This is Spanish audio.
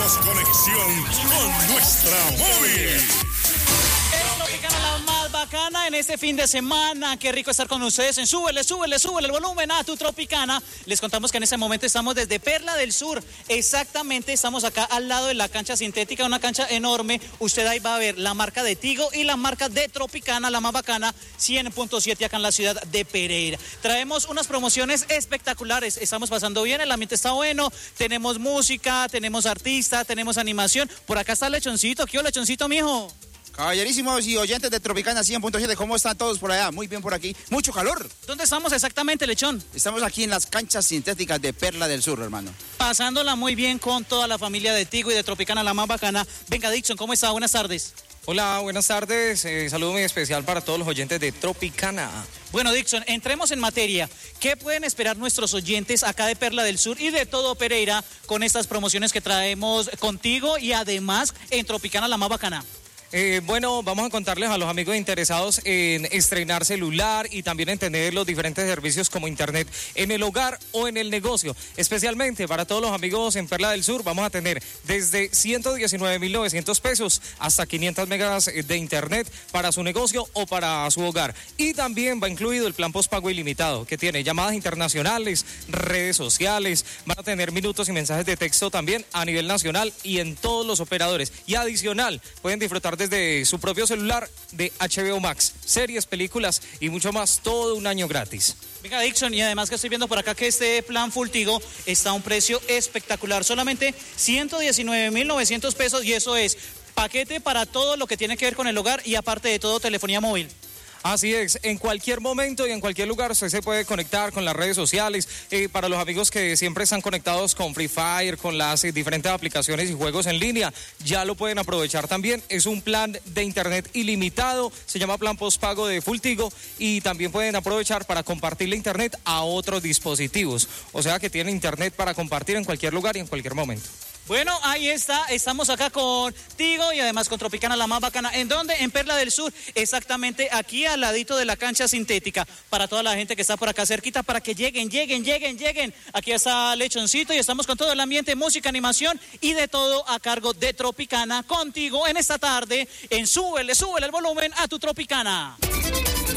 Hacemos conexión con nuestra móvil. Tropicana, la más bacana en este fin de semana. Qué rico estar con ustedes en Súbele el volumen a tu Tropicana. Les contamos que en este momento estamos desde Perla del Sur. Exactamente, estamos acá al lado de la cancha sintética, una cancha enorme. Usted ahí va a ver la marca de Tigo y la marca de Tropicana, la más bacana, 100.7 acá en la ciudad de Pereira. Traemos unas promociones espectaculares. Estamos pasando bien, el ambiente está bueno. Tenemos música, tenemos artistas, tenemos animación. Por acá está Lechoncito. ¿Qué hola, Lechoncito, mijo? Caballerísimos y oyentes de Tropicana 100.7, ¿cómo están todos por allá? Muy bien por aquí, mucho calor. ¿Dónde estamos exactamente, Lechón? Estamos aquí en las canchas sintéticas de Perla del Sur, hermano. Pasándola muy bien con toda la familia de Tigo y de Tropicana, la más bacana. Venga, Dixon, ¿cómo está? Buenas tardes. Hola, buenas tardes. Saludo muy especial para todos los oyentes de Tropicana. Bueno, Dixon, entremos en materia. ¿Qué pueden esperar nuestros oyentes acá de Perla del Sur y de todo Pereira con estas promociones que traemos contigo y además en Tropicana, la más bacana? Bueno, vamos a contarles a los amigos interesados en estrenar celular y también en tener los diferentes servicios como internet en el hogar o en el negocio. Especialmente para todos los amigos en Perla del Sur vamos a tener desde 119.900 pesos hasta 500 megas de internet para su negocio o para su hogar. Y también va incluido el plan postpago ilimitado que tiene llamadas internacionales, redes sociales, van a tener minutos y mensajes de texto también a nivel nacional y en todos los operadores. Y adicional, pueden disfrutar desde su propio celular de HBO Max, series, películas y mucho más, todo un año gratis. Venga, Dixon, y además que estoy viendo por acá que este plan Full Tigo está a un precio espectacular, solamente 119.900 pesos, y eso es paquete para todo lo que tiene que ver con el hogar y aparte de todo telefonía móvil. Así es, en cualquier momento y en cualquier lugar usted se puede conectar con las redes sociales. Para los amigos que siempre están conectados con Free Fire, con las diferentes aplicaciones y juegos en línea, ya lo pueden aprovechar también. Es un plan de internet ilimitado, se llama plan postpago de Full Tigo, y también pueden aprovechar para compartir la internet a otros dispositivos. O sea que tienen internet para compartir en cualquier lugar y en cualquier momento. Bueno, ahí está, estamos acá con Tigo y además con Tropicana, la más bacana. ¿En dónde? En Perla del Sur, exactamente aquí al ladito de la cancha sintética. Para toda la gente que está por acá cerquita, para que lleguen. Aquí está Lechoncito y estamos con todo el ambiente, música, animación y de todo a cargo de Tropicana, contigo en esta tarde en Súbele el volumen a tu Tropicana.